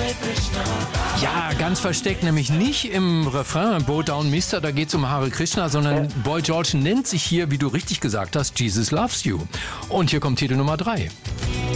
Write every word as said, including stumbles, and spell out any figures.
Ja, ganz versteckt, nämlich nicht im Refrain Bow Down Mister, da geht's um Hare Krishna, sondern Boy George nennt sich hier, wie du richtig gesagt hast, Jesus Loves You. Und hier kommt Titel Nummer drei.